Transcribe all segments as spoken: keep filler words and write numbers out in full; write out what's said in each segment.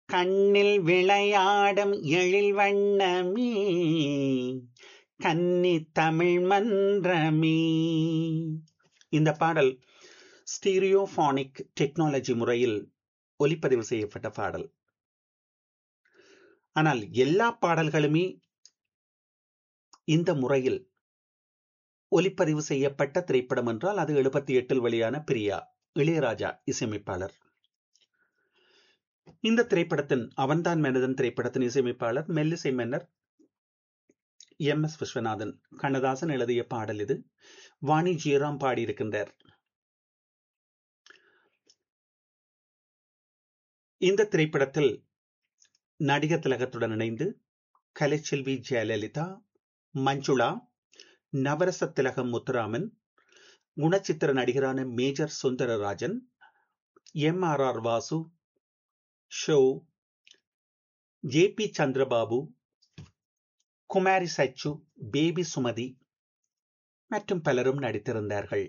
கண்ணில் விளையாடும் எழில் வண்ணமே கன்னி தமிழ் மன்றமே. இந்த பாடல் ஸ்டீரியோபானிக் டெக்னாலஜி முறையில் ஒலிப்பதிவு செய்யப்பட்ட பாடல். ஆனால் எல்லா பாடல்களுமே இந்த முறையில் ஒலிப்பதிவு செய்யப்பட்ட திரைப்படம் என்றால் அது எழுபத்தி எட்டில் வெளியான பிரியா, இளையராஜா இசையமைப்பாளர். இந்த திரைப்படத்தின் அவன்தான் மனிதன் திரைப்படத்தின் இசையமைப்பாளர் மெல்லிசை மன்னர் எம் எஸ் விஸ்வநாதன். கண்ணதாசன் எழுதிய பாடல் இது. வாணி ஜெயராம் பாடியிருக்கின்றார். இந்த திரைப்படத்தில் நடிகர் திலகத்துடன் இணைந்து கலைச்செல்வி ஜெயலலிதா, மஞ்சுளா, நவரச திலகம் முத்துராமன், குணச்சித்திர நடிகரான major Sundararajan, M R R Vasu, show, J P Chandrababu, குமாரி சச்சு, பேபி சுமதி மற்றும் பலரும் நடித்திருந்தார்கள்.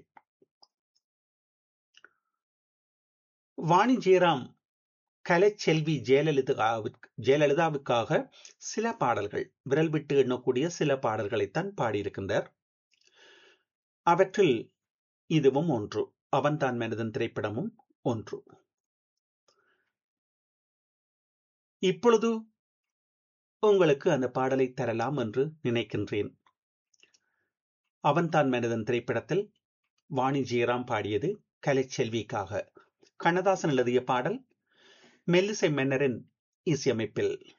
வாணி ஜெயராம் கலைச்செல்வி ஜெயலலிதா ஜெயலலிதாவுக்காக சில பாடல்கள், விரல் விட்டு எண்ணக்கூடிய சில பாடல்களைத்தான் பாடியிருக்கின்றார். அவற்றில் இதுவும் ஒன்று. அவன்தான் மனிதன் திரைப்படமும் ஒன்று. இப்பொழுது உங்களுக்கு அந்த பாடலை தரலாம் என்று நினைக்கின்றேன். அவன்தான் மனிதன் திரைப்படத்தில் வாணி ஜெயராம் பாடியது கலைச்செல்விக்காக. கண்ணதாசன் எழுதிய பாடல் மெல்லிசை மன்னரின் இசையமைப்பில்.